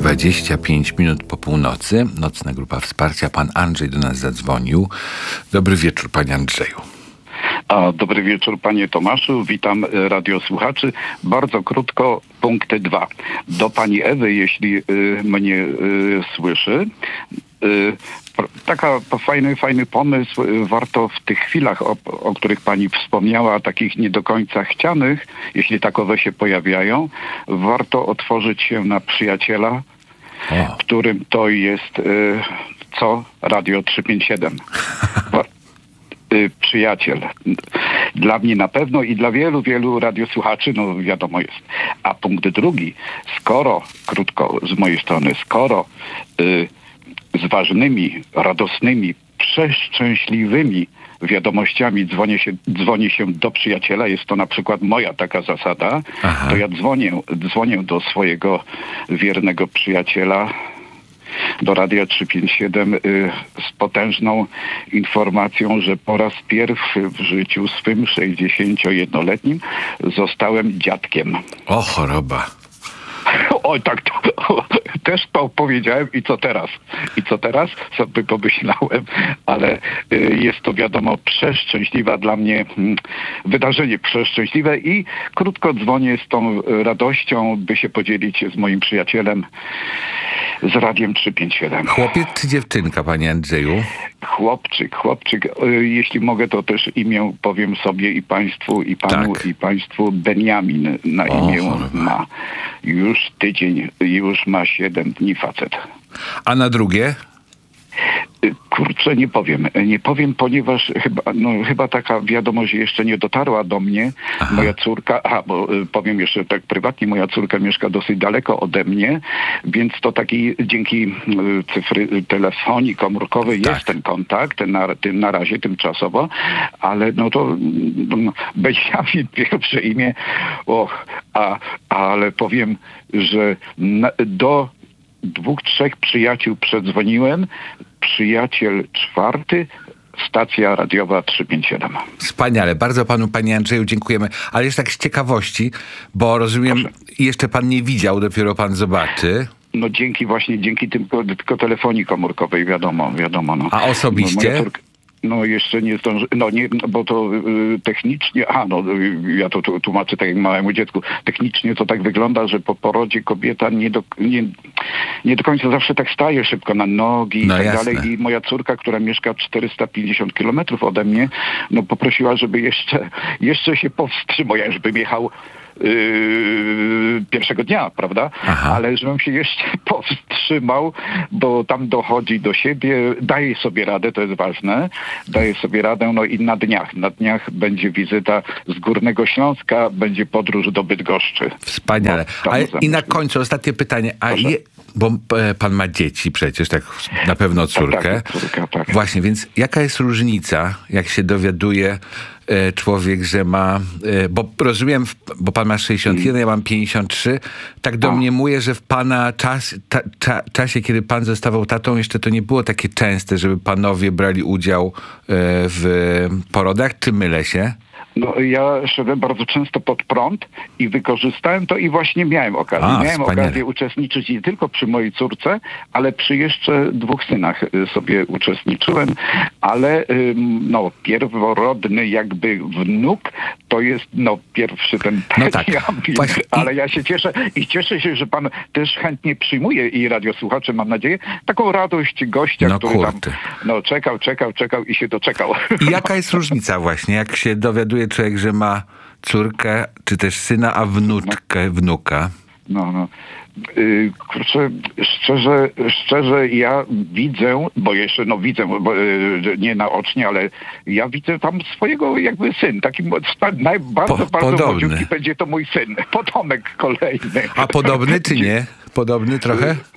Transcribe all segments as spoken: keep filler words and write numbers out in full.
dwadzieścia pięć minut po północy. Nocna grupa wsparcia. Pan Andrzej do nas zadzwonił. Dobry wieczór, panie Andrzeju. A, dobry wieczór, panie Tomaszu. Witam radiosłuchaczy. Bardzo krótko, punkt dwa. Do pani Ewy, jeśli y, mnie y, słyszy. Y, Taka fajny, fajny pomysł. Warto w tych chwilach, o, o których pani wspomniała, takich nie do końca chcianych, jeśli takowe się pojawiają, warto otworzyć się na przyjaciela, o. którym to jest y, co? Radio trzysta pięćdziesiąt siedem. y, przyjaciel. Dla mnie na pewno i dla wielu, wielu radiosłuchaczy, no wiadomo jest. A punkt drugi, skoro, krótko z mojej strony, skoro y, z ważnymi, radosnymi, przeszczęśliwymi wiadomościami dzwonię się, dzwoni się do przyjaciela, jest to na przykład moja taka zasada, Aha. to ja dzwonię, dzwonię do swojego wiernego przyjaciela, do Radia trzysta pięćdziesiąt siedem y, z potężną informacją, że po raz pierwszy w życiu swym sześćdziesięciojednoletnim zostałem dziadkiem. O, choroba. Oj, tak to też to powiedziałem i co teraz? I co teraz? Sobie pomyślałem, ale y, jest to wiadomo przeszczęśliwe dla mnie mm, wydarzenie przeszczęśliwe i krótko dzwonię z tą radością, by się podzielić z moim przyjacielem z Radiem trzysta pięćdziesiąt siedem. Chłopiec czy dziewczynka, panie Andrzeju? Chłopczyk, chłopczyk. Y, jeśli mogę, to też imię powiem sobie i państwu, i panu, tak. i państwu. Benjamin na O, imię choroba. ma. Już tydzień, już ma siedem dni facet. A na drugie? Kurczę, nie powiem. Nie powiem, ponieważ chyba, no, chyba taka wiadomość jeszcze nie dotarła do mnie. Aha. Moja córka, a bo y, powiem jeszcze tak prywatnie, moja córka mieszka dosyć daleko ode mnie, więc to taki dzięki y, cyfry, y, telefonii komórkowej tak. jest ten kontakt, na, tym, na razie tymczasowo, ale no to no, Benjamin, pierwsze imię, och, a, ale powiem, że na, do dwóch, trzech przyjaciół przedzwoniłem. Przyjaciel czwarty, stacja radiowa trzysta pięćdziesiąt siedem. Wspaniale. Bardzo panu, panie Andrzeju, dziękujemy. Ale jeszcze tak z ciekawości, bo rozumiem, Proszę. jeszcze pan nie widział, dopiero pan zobaczy. No dzięki właśnie, dzięki tylko, tylko telefonii komórkowej, wiadomo, wiadomo. No. A osobiście? No, córka, no jeszcze nie zdąży, no nie, bo to y, technicznie, a no y, ja to tu, tłumaczę tak jak małemu dziecku, technicznie to tak wygląda, że po porodzie kobieta nie do, nie, nie do końca zawsze tak staje szybko na nogi no i tak jasne. dalej. I moja córka, która mieszka czterysta pięćdziesiąt kilometrów ode mnie, no poprosiła, żeby jeszcze, jeszcze się powstrzymał, ja już bym jechał Yy, pierwszego dnia, prawda? Aha. Ale żebym się jeszcze powstrzymał, bo tam dochodzi do siebie, daje sobie radę, to jest ważne, daje sobie radę, no i na dniach, na dniach będzie wizyta z Górnego Śląska, będzie podróż do Bydgoszczy. Wspaniale. A i na końcu ostatnie pytanie, a je, bo e, pan ma dzieci przecież, tak na pewno córkę. Tak, tak, córka, tak. Właśnie, więc jaka jest różnica, jak się dowiaduje e, człowiek, że ma, e, bo rozumiem, bo pan ma sześćdziesiąt jeden, ja mam pięćdziesiąt trzy, tak domniemuję, że w pana czas, ta, ta, czasie, kiedy pan zostawał tatą, jeszcze to nie było takie częste, żeby panowie brali udział e, w porodach, czy mylę się? No ja szedłem bardzo często pod prąd i wykorzystałem to i właśnie miałem okazję. A, miałem wspaniale. okazję uczestniczyć nie tylko przy mojej córce, ale przy jeszcze dwóch synach y, sobie uczestniczyłem, ale ym, no pierworodny jakby wnuk to jest no pierwszy ten No tak. Właśnie. Ale ja się cieszę i cieszę się, że pan też chętnie przyjmuje i radiosłuchacze, mam nadzieję, taką radość gościa, no, który kurde. tam no czekał, czekał, czekał i się doczekał. I jaka jest różnica właśnie, jak się dowiaduje człowiek, że ma córkę, czy też syna, a wnutkę, wnuka? No, no. Yy, kurczę, szczerze, szczerze ja widzę, bo jeszcze, no widzę, bo, yy, nie naocznie, ale ja widzę tam swojego jakby syn, taki naj, bardzo, po, bardzo młodziutki będzie to mój syn, potomek kolejny. A podobny czy nie? Podobny trochę?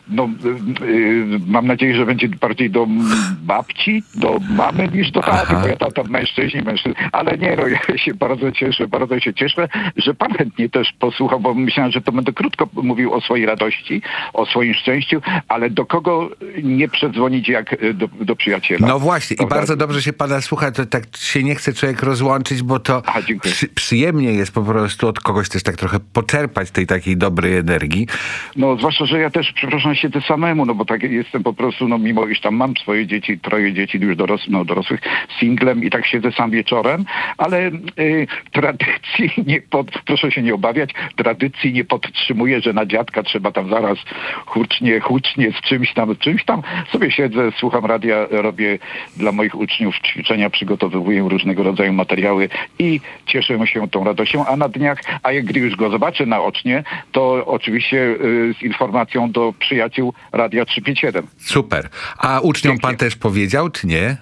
No, y, y, mam nadzieję, że będzie bardziej do babci, do mamy niż do taty, Aha. bo ja tata mężczyźni, mężczyzn. Ale nie, no ja się bardzo cieszę, bardzo się cieszę, że pan chętnie też posłuchał, bo myślałem, że to będę krótko mówił o swojej radości, o swoim szczęściu, ale do kogo nie przedzwonić jak y, do, do przyjaciela. No właśnie, i Prawda? bardzo dobrze się pana słucha, to tak się nie chce człowiek rozłączyć, bo to Aha, dziękuję. przy, przyjemnie jest po prostu od kogoś też tak trochę poczerpać tej takiej dobrej energii. No, zwłaszcza, że ja też, przepraszam, siedzę samemu, no bo tak jestem po prostu, no mimo iż tam mam swoje dzieci, troje dzieci już doros, no, dorosłych, singlem i tak siedzę sam wieczorem, ale y, tradycji nie, pod, proszę się nie obawiać, tradycji nie podtrzymuję, że na dziadka trzeba tam zaraz hucznie, hucznie z czymś tam, z czymś tam. Sobie siedzę, słucham radia, robię dla moich uczniów ćwiczenia, przygotowuję różnego rodzaju materiały i cieszę się tą radością, a na dniach, a jak gdy już go zobaczę naocznie, to oczywiście y, z informacją do przyjaciół Radia trzysta pięćdziesiąt siedem. Super. A uczniom Pięknie. pan też powiedział, czy nie?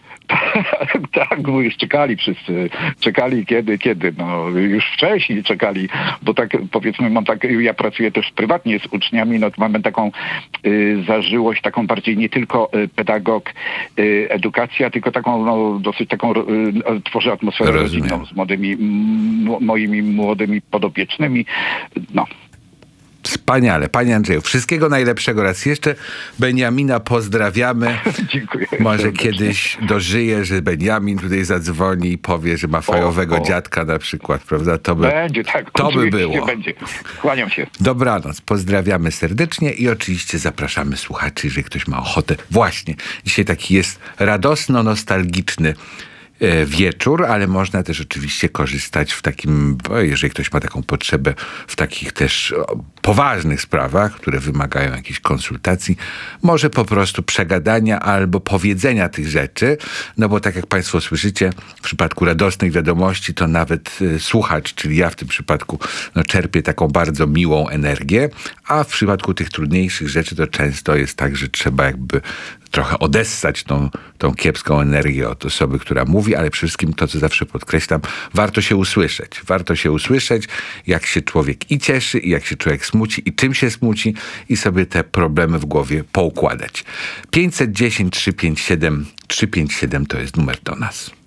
Tak, bo już czekali wszyscy. Czekali kiedy, kiedy? No już wcześniej czekali, bo tak powiedzmy mam tak, ja pracuję też prywatnie z uczniami, no to mamy taką y, zażyłość, taką bardziej nie tylko y, pedagog, y, edukacja, tylko taką no, dosyć taką y, tworzę atmosferę Rozumiem. rodzinną z młodymi, m, moimi młodymi podopiecznymi. No. Wspaniale. Panie Andrzeju, wszystkiego najlepszego raz jeszcze. Beniamina pozdrawiamy. Dziękuję. Może serdecznie. kiedyś dożyje, że Beniamin tutaj zadzwoni i powie, że ma fajowego O, o. dziadka na przykład, prawda? To by, Będzie, tak. to by oczywiście było. Będzie. Kłaniam się. Dobranoc, pozdrawiamy serdecznie i oczywiście zapraszamy słuchaczy, jeżeli ktoś ma ochotę. Właśnie, dzisiaj taki jest radosno-nostalgiczny e, wieczór, ale można też oczywiście korzystać w takim, bo jeżeli ktoś ma taką potrzebę, w takich też o, poważnych sprawach, które wymagają jakiejś konsultacji, może po prostu przegadania albo powiedzenia tych rzeczy, no bo tak jak państwo słyszycie, w przypadku radosnych wiadomości to nawet e, słuchacz, czyli ja w tym przypadku, no czerpię taką bardzo miłą energię, a w przypadku tych trudniejszych rzeczy to często jest tak, że trzeba jakby trochę odessać tą, tą kiepską energię od osoby, która mówi, ale przede wszystkim to, co zawsze podkreślam, warto się usłyszeć. Warto się usłyszeć, jak się człowiek i cieszy, i jak się człowiek smuci, i czym się smuci, i sobie te problemy w głowie poukładać. pięćset dziesięć trzysta pięćdziesiąt siedem trzysta pięćdziesiąt siedem to jest numer do nas.